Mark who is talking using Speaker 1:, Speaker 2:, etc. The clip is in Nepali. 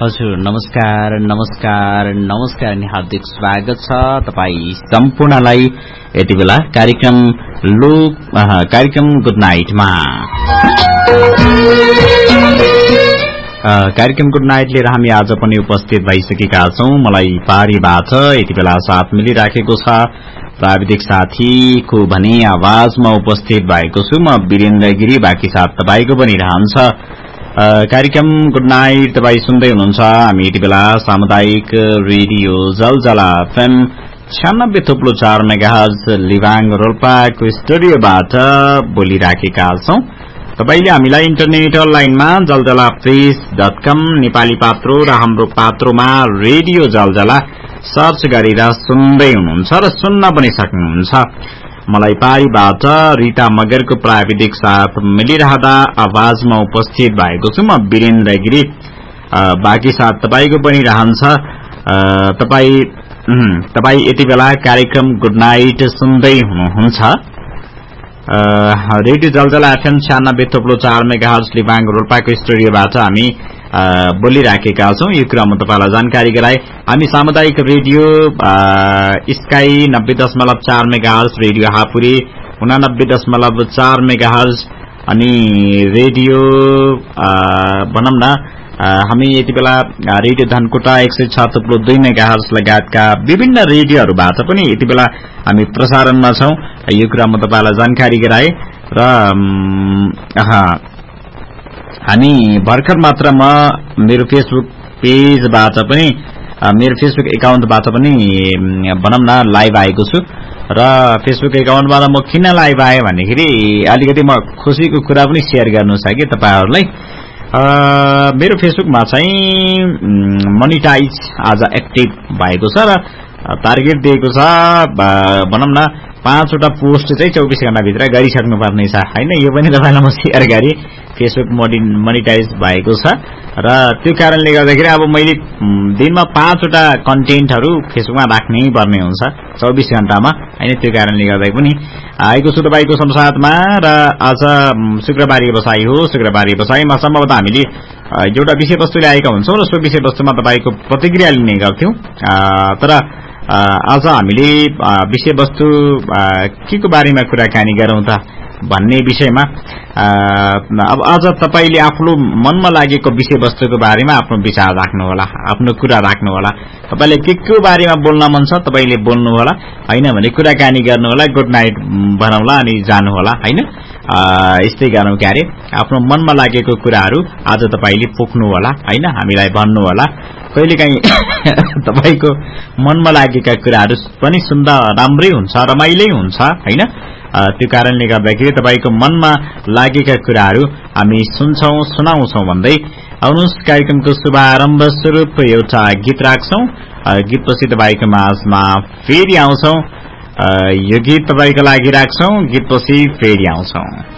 Speaker 1: हजुर नमस्कार नमस्कार नमस्कार अनि हार्दिक स्वागत छ तपाई सम्पूर्णलाई यति बेला कार्यक्रम गुड नाइटमा। कार्यक्रम गुड नाइट लिएर हामी आज पनि उपस्थित भइसकेका छौं। मलाई पारीबाट यति बेला साथ मिलिराखेको छ प्राविधिक साथीको भने आवाजमा उपस्थित भएको छु म वीरेन्द्र गिरी। बाँकी साथ तपाईको पनि रहन्छ। कार्यक्रम गुड नाइट तपाई सुन्दै हुनुहुन्छ। हामी यति बेला सामुदायिक रेडियो जलजला एफएम 96.4 मेगाहर्ज लिबाङ रोल्पाको स्टुडियोबाट बोलिराखेका छौं। तपाईले हामीलाई इन्टरनेट अनलाइनमा जलजलाप्रेस.com नेपाली पात्रो र हाम्रो पात्रोमा रेडियो जलजला सर्च गरेर सुन्दै हुनुहुन्छ र सुन्न पनि सक्नुहुन्छ। मलाई पारीबाट रीता मगरको प्राविधिक साथ मिलिरहँदा आवाजमा उपस्थित भएको छु म वीरेन्द्र गिरी। बाँकी साथ तपाईको पनि रहन्छ। तपाई यति बेला कार्यक्रम गुड नाइट सुन्दै हुनुहुन्छ। रेडियो जलजला एफएम 96.4 मेगाहर्ज लिबाङ रोल्पाको स्टुडियोबाट हामी बोलिराखेका छौं। यो कुरा म तपाईलाई जानकारी गराए। हामी सामुदायिक radio sky 90.4 megahertz, radio हापुरी 89.4 megahertz अनि रेडियो भनौं न हामी यति बेला रेडियो धनकुटा 106.2 मेगाहर्ज लगायतका विभिन्न रेडियोहरूबाट पनि यति बेला हामी प्रसारणमा छौं। यो कुरा म तपाईलाई जानकारी गराए र हामी भर्खर मात्र म मेरो फेसबुक पेजबाट पनि मेरो फेसबुक एकाउन्टबाट पनि भनौं न लाइभ आएको छु र फेसबुक एकाउन्टबाट म किन लाइभ आए भन्दाखेरि अलिकति म खुशीको कुरा पनि शेयर गर्नु छ कि तपाईहरुलाई। मेरो फेसबुकमा चाहिँ मोनिटाइज आज एक्टिभ भएको छ र टार्गेट दिएको छ भनौं न 5 वटा पोस्ट चाहिँ 24 घण्टा भित्र गरिसक्नु पर्ने छ हैन। यो पनि तपाईलाई म शेयर गरे फेसबुक मोनिटाइज भएको छ र त्यो कारणले गर्दाखेरि अब मैले दिनमा 5 वटा कन्टेन्टहरु फेसबुकमा राख्नै पर्ने हुन्छ 24 घण्टामा हैन। त्यो कारणले गर्दा पनि आएको छु तपाईको संसारमा र आज शुक्रबारी बसाई हो। शुक्रबारी बसाईमा सम्भवतः हामीले एउटा विषयवस्तु ल्याएका हुन्छौं र सो विषयवस्तुमा तपाईको प्रतिक्रिया लिने गर्थ्यौं। तर आज हामीले विषयवस्तु के को बारेमा कुराकानी गरौं त भन्ने विषयमा अब आज तपाईले आफ्नो मनमा लागेको विषयवस्तुको बारेमा आफ्नो विचार राख्नु होला, आफ्नो कुरा राख्नु होला। तपाईले के को बारेमा बोल्न मन छ तपाईले बोल्नु होला हैन भने कुराकानी गर्नु होला, गुड नाइट भनौला अनि जानु होला हैन। यस्तै गरौं क्यारे आफ्नो मनमा लागेको कुराहरु आज तपाईले पोख्नु होला हैन, हामीलाई भन्नु होला। कहिलेकाहीँ तपाईको मनमा लागेका कुराहरु पनि सुन्दा राम्रै हुन्छ, रमाइलै हुन्छ हैन। त्यो कारणले गर्दाखेरि तपाईको मनमा लागेका कुराहरु हामी सुन्छौं सुनाउँछौं भन्दै आउनुस् कार्यक्रमको शुभारम्भ स्वरूप एउटा गीत राख्छौं। गीतपछि तपाईको माझमा फेरि आउँछौं। यो गीत तपाईको लागि राख्छौं, गीतपछि फेरि आउँछौं।